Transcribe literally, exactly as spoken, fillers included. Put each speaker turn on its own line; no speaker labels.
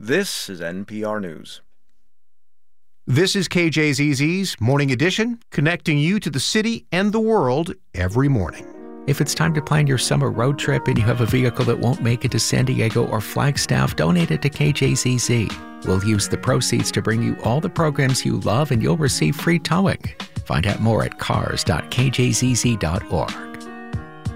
This is N P R News.
This is K J Z Z's Morning Edition, connecting you to the city and the world every morning.
If it's time to plan your summer road trip and you have a vehicle that won't make it to San Diego or Flagstaff, donate it to K J Z Z. We'll use the proceeds to bring you all the programs you love, and you'll receive free towing. Find out more at cars dot k j z z dot org.